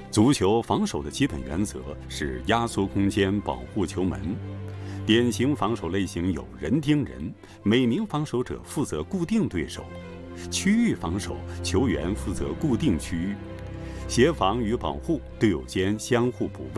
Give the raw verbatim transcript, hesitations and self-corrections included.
足球防守的基本原则是压缩空间，保护球门。典型防守类型有人盯人，每名防守者负责固定对手；区域防守，球员负责固定区域；协防与保护，队友间相互补位。